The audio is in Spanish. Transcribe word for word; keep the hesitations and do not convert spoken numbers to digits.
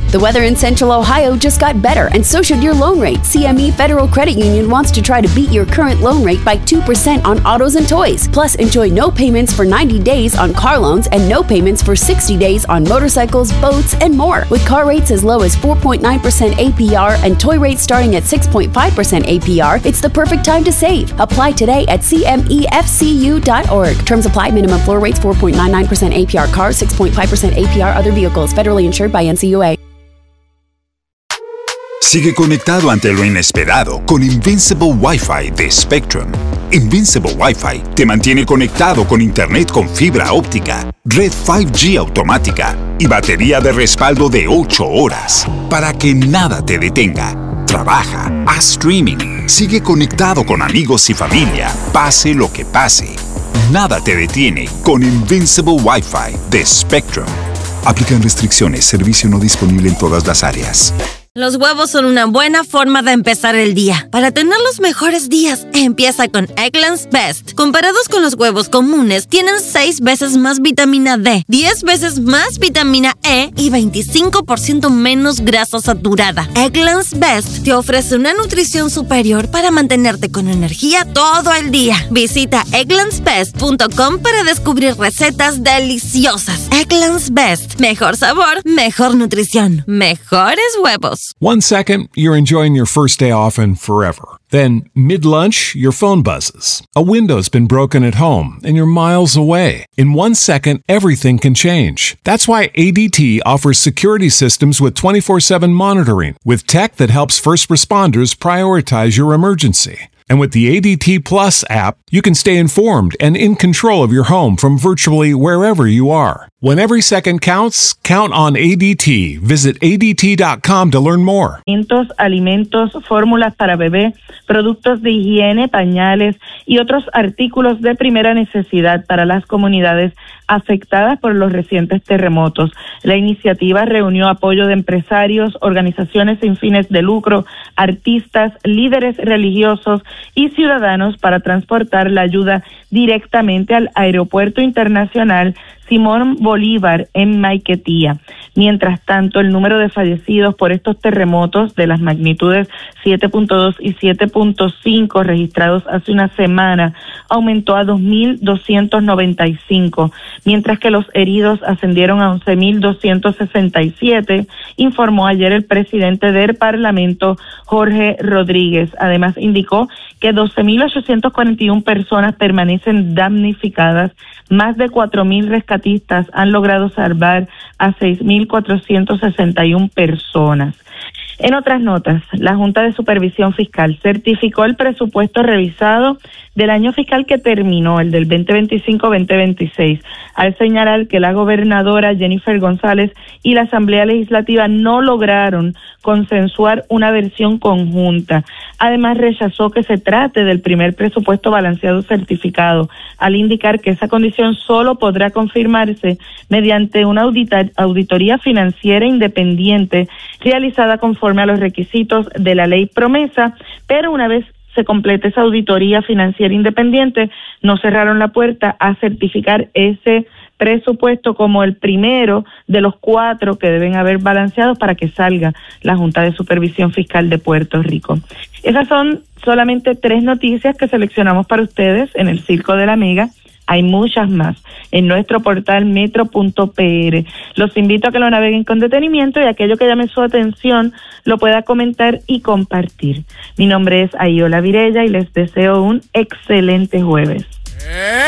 The weather in Central Ohio just got better, and so should your loan rate. C M E Federal Credit Union wants to try to beat your current loan rate by two percent on autos and toys. Plus, enjoy no payments for ninety days on car loans and no payments for sixty days on motorcycles, boats, and more. With car rates as low as four point nine percent A P R and toy rates starting at six point five percent A P R, it's the perfect time to save. Apply today at C M E F C U dot org. Terms apply. Minimum floor rates four point nine nine percent A P R cars, six point five percent A P R other vehicles. Federally insured by N C U A. Sigue conectado ante lo inesperado con Invincible Wi-Fi de Spectrum. Invincible Wi-Fi te mantiene conectado con Internet con fibra óptica, red cinco G automática y batería de respaldo de ocho horas para que nada te detenga. Trabaja, haz streaming, sigue conectado con amigos y familia, pase lo que pase. Nada te detiene con Invincible Wi-Fi de Spectrum. Aplican restricciones, servicio no disponible en todas las áreas. Los huevos son una buena forma de empezar el día. Para tener los mejores días, empieza con Eggland's Best. Comparados con los huevos comunes, tienen seis veces más vitamina D, diez veces más vitamina E y veinticinco por ciento menos grasa saturada. Eggland's Best te ofrece una nutrición superior para mantenerte con energía todo el día. Visita egglands best punto com para descubrir recetas deliciosas. Eggland's Best. Mejor sabor, mejor nutrición, mejores huevos. One second, you're enjoying your first day off and forever. Then, mid-lunch, your phone buzzes. A window's been broken at home and you're miles away. In one second, everything can change. That's why A D T offers security systems with twenty-four seven monitoring, with tech that helps first responders prioritize your emergency. And with the A D T Plus app, you can stay informed and in control of your home from virtually wherever you are. When every second counts, count on A D T. Visit A D T dot com to learn more. Alimentos, fórmulas para bebé, productos de higiene, pañales y otros artículos de primera necesidad para las comunidades afectadas por los recientes terremotos. La iniciativa reunió apoyo de empresarios, organizaciones sin fines de lucro, artistas, líderes religiosos y ciudadanos para transportar la ayuda directamente al Aeropuerto Internacional Simón Bolívar en Maiquetía. Mientras tanto, el número de fallecidos por estos terremotos de las magnitudes siete punto dos y siete punto cinco registrados hace una semana aumentó a dos mil doscientos noventa y cinco, mientras que los heridos ascendieron a once mil doscientos sesenta y siete, informó ayer el presidente del Parlamento, Jorge Rodríguez. Además, indicó que doce mil ochocientas cuarenta y una personas permanecen damnificadas, más de cuatro mil rescatistas han logrado salvar a seis mil cuatrocientas sesenta y una personas. En otras notas, la Junta de Supervisión Fiscal certificó el presupuesto revisado del año fiscal que terminó, el del veinte veinticinco veinte veintiséis, al señalar que la gobernadora Jennifer González y la Asamblea Legislativa no lograron consensuar una versión conjunta. Además, rechazó que se trate del primer presupuesto balanceado certificado, al indicar que esa condición solo podrá confirmarse mediante una audita- auditoría financiera independiente realizada conforme a los requisitos de la ley promesa, pero una vez se complete esa auditoría financiera independiente, no cerraron la puerta a certificar ese presupuesto como el primero de los cuatro que deben haber balanceados para que salga la Junta de Supervisión Fiscal de Puerto Rico. Esas son solamente tres noticias que seleccionamos para ustedes en el Circo de la Mega. Hay muchas más en nuestro portal metro punto p r. Los invito a que lo naveguen con detenimiento y aquello que llame su atención lo pueda comentar y compartir. Mi nombre es Ayola Virella y les deseo un excelente jueves.